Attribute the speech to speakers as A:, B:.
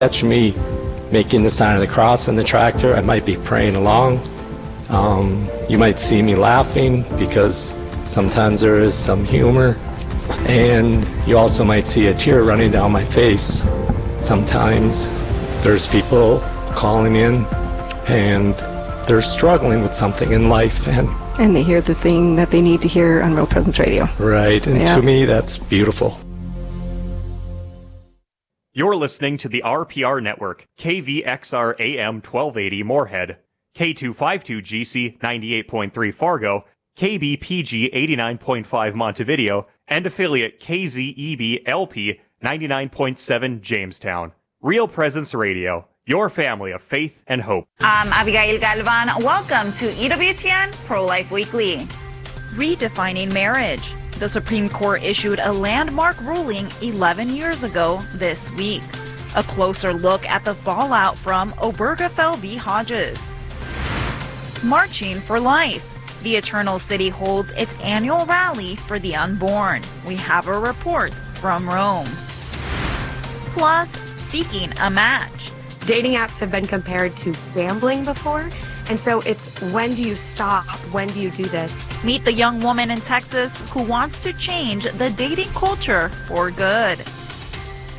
A: Catch me making the sign of the cross in the tractor. I might be praying along. You might see me laughing because sometimes there is some humor. And you also might see a tear running down my face. Sometimes there's people calling in and they're struggling with something in life.
B: And they hear the thing that they need to hear on Real Presence Radio.
A: Right, and to me, that's beautiful.
C: You're listening to the RPR Network, KVXR AM 1280 Moorhead, K252GC 98.3 Fargo, KBPG 89.5 Montevideo, and affiliate KZEB LP 99.7 Jamestown. Real Presence Radio, your family of faith and hope.
D: I'm Abigail Galvan. Welcome to EWTN Pro-Life Weekly.
E: Redefining marriage. The Supreme Court issued a landmark ruling 11 years ago this week. A closer look at the fallout from Obergefell v. Hodges. Marching for Life. The Eternal City holds its annual rally for the unborn. We have a report from Rome. Plus, seeking a match.
F: Dating apps have been compared to gambling before, and so it's when do you stop? When do you do this?
E: Meet the young woman in Texas who wants to change the dating culture for good.